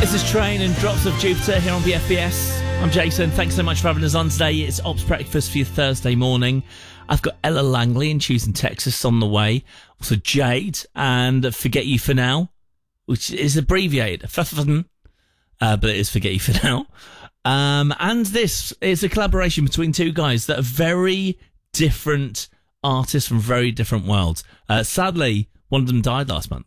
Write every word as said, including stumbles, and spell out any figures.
This is Train and Drops of Jupiter here on B F B S. I'm Jason. Thanks so much for having us on today. It's Ops Breakfast for your Thursday morning. I've got Ella Langley in Houston, Texas on the way. Also Jade and Forget You For Now, which is abbreviated. F F N, uh, but it is Forget You For Now. Um, and this is a collaboration between two guys that are very different artists from very different worlds. Uh, sadly, one of them died last month.